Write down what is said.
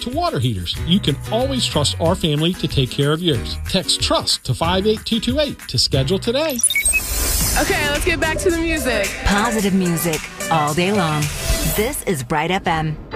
to water heaters. You can always trust our family to take care of yours. Text TRUST to 58228 to schedule today. Okay, let's get back to the music. Positive music all day long. This is Bright FM.